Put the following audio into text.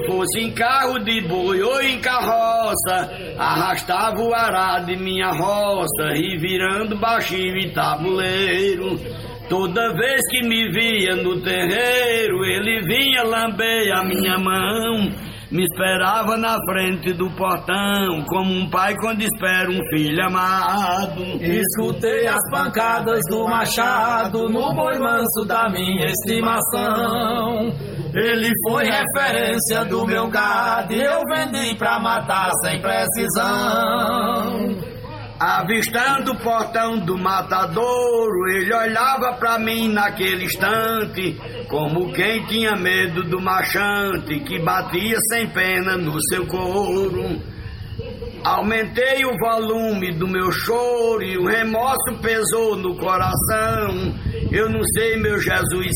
fosse em carro de boi ou em carroça, arrastava o arado de minha roça, e virando baixinho e tabuleiro. Toda vez que me via no terreiro, ele vinha lamber a minha mão, me esperava na frente do portão, como um pai quando espera um filho amado. Escutei as pancadas do machado no boi manso da minha estimação. Ele foi referência do meu gado e eu vendi pra matar sem precisão. Avistando o portão do matadouro, ele olhava pra mim naquele instante, como quem tinha medo do machante, que batia sem pena no seu couro. Aumentei o volume do meu choro e o remorso pesou no coração. Eu não sei, meu Jesus,